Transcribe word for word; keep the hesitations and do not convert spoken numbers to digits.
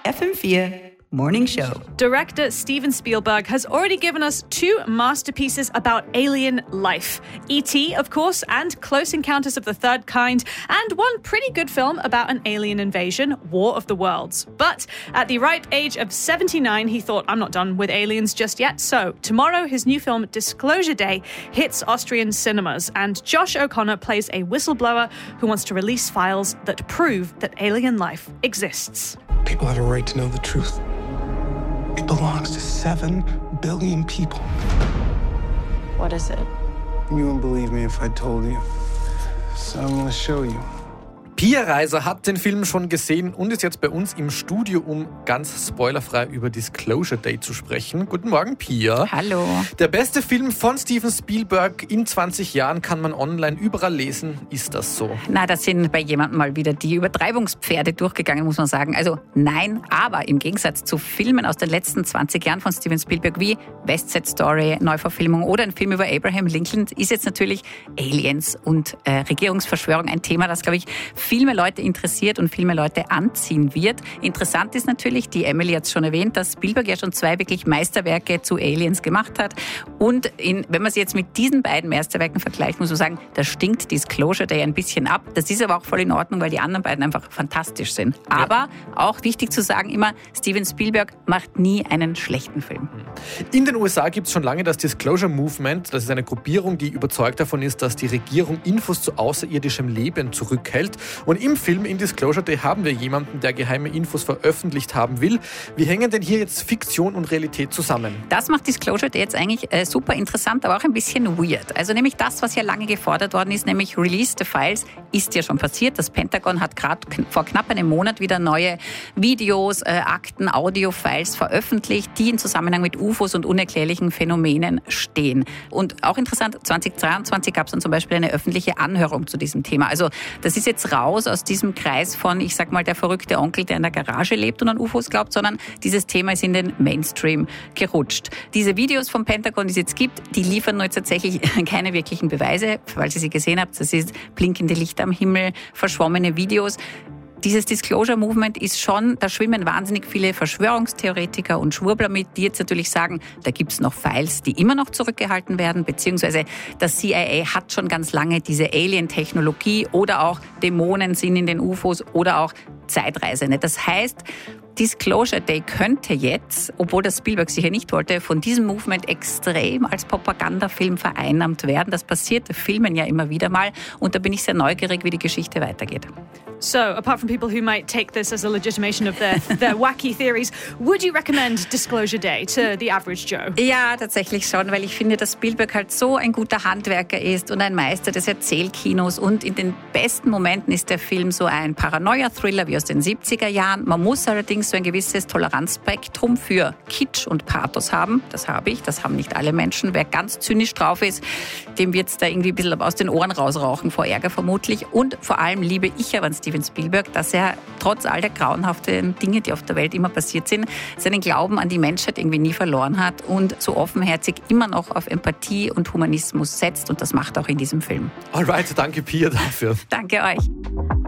F M four Morning Show. Director Steven Spielberg has already given us two masterpieces about alien life. E T, of course, and Close Encounters of the Third Kind, and one pretty good film about an alien invasion, War of the Worlds. But at the ripe age of seventy-nine, he thought, I'm not done with aliens just yet. So tomorrow, his new film Disclosure Day hits Austrian cinemas, and Josh O'Connor plays a whistleblower who wants to release files that prove that alien life exists. People have a right to know the truth. It belongs to seven billion people. What is it? You wouldn't believe me if I told you. So I'm gonna show you. Pia Reiser hat den Film schon gesehen und ist jetzt bei uns im Studio, um ganz spoilerfrei über Disclosure Day zu sprechen. Guten Morgen, Pia. Hallo. Der beste Film von Steven Spielberg in zwanzig Jahren kann man online überall lesen. Ist das so? Na, da sind bei jemandem mal wieder die Übertreibungspferde durchgegangen, muss man sagen. Also nein, aber im Gegensatz zu Filmen aus den letzten zwanzig Jahren von Steven Spielberg wie West Side Story, Neuverfilmung oder ein Film über Abraham Lincoln, ist jetzt natürlich Aliens und äh, Regierungsverschwörung ein Thema, das, glaube ich, viel mehr Leute interessiert und viel mehr Leute anziehen wird. Interessant ist natürlich, die Emily hat es schon erwähnt, dass Spielberg ja schon zwei wirklich Meisterwerke zu Aliens gemacht hat. Und in, wenn man sie jetzt mit diesen beiden Meisterwerken vergleicht, muss man sagen, da stinkt Disclosure Day ein bisschen ab. Das ist aber auch voll in Ordnung, weil die anderen beiden einfach fantastisch sind. Aber auch wichtig zu sagen immer, Steven Spielberg macht nie einen schlechten Film. In den U S A gibt es schon lange das Disclosure Movement. Das ist eine Gruppierung, die überzeugt davon ist, dass die Regierung Infos zu außerirdischem Leben zurückhält. Und im Film in Disclosure Day haben wir jemanden, der geheime Infos veröffentlicht haben will. Wie hängen denn hier jetzt Fiktion und Realität zusammen? Das macht Disclosure Day jetzt eigentlich äh, super interessant, aber auch ein bisschen weird. Also nämlich das, was ja lange gefordert worden ist, nämlich Release the Files, ist ja schon passiert. Das Pentagon hat gerade k- vor knapp einem Monat wieder neue Videos, äh, Akten, Audio-Files veröffentlicht, die in Zusammenhang mit U F Os und unerklärlichen Phänomenen stehen. Und auch interessant, zwanzig dreiundzwanzig gab es dann zum Beispiel eine öffentliche Anhörung zu diesem Thema. Also das ist jetzt raus aus diesem Kreis von, ich sag mal, der verrückte Onkel, der in der Garage lebt und an U F Os glaubt, sondern dieses Thema ist in den Mainstream gerutscht. Diese Videos vom Pentagon, die es jetzt gibt, die liefern nur jetzt tatsächlich keine wirklichen Beweise, falls ihr sie gesehen habt. Das ist blinkende Lichter am Himmel, verschwommene Videos. Dieses Disclosure Movement ist schon, da schwimmen wahnsinnig viele Verschwörungstheoretiker und Schwurbler mit, die jetzt natürlich sagen, da gibt es noch Files, die immer noch zurückgehalten werden, beziehungsweise das C I A hat schon ganz lange diese Alien-Technologie oder auch Dämonen sind in den U F Os oder auch Zeitreisende. Das heißt, Disclosure Day könnte jetzt, obwohl das Spielberg sicher nicht wollte, von diesem Movement extrem als Propagandafilm vereinnahmt werden. Das passiert Filmen ja immer wieder mal und da bin ich sehr neugierig, wie die Geschichte weitergeht. So, apart from people who might take this as a legitimation of their, their wacky theories, would you recommend Disclosure Day to the average Joe? Ja, tatsächlich schon, weil ich finde, dass Spielberg halt so ein guter Handwerker ist und ein Meister des Erzählkinos und in den besten Momenten ist der Film so ein Paranoia-Thriller wie aus den siebziger Jahren. Man muss allerdings so ein gewisses Toleranzspektrum für Kitsch und Pathos haben. Das habe ich, das haben nicht alle Menschen. Wer ganz zynisch drauf ist, dem wird es da irgendwie ein bisschen aus den Ohren rausrauchen vor Ärger vermutlich. Und vor allem liebe ich aber an Steven Spielberg, dass er trotz all der grauenhaften Dinge, die auf der Welt immer passiert sind, seinen Glauben an die Menschheit irgendwie nie verloren hat und so offenherzig immer noch auf Empathie und Humanismus setzt. Und das macht er auch in diesem Film. Alright, danke Pia dafür. Danke euch.